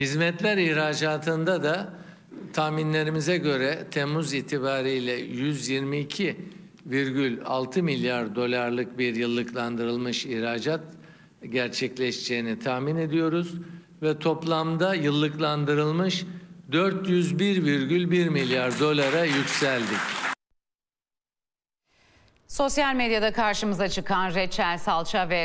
Hizmetler ihracatında da tahminlerimize göre Temmuz itibariyle 122,6 milyar dolarlık bir yıllıklandırılmış ihracat gerçekleşeceğini tahmin ediyoruz ve toplamda yıllıklandırılmış 401,1 milyar dolara yükseldik. Sosyal medyada karşımıza çıkan reçel, salça ve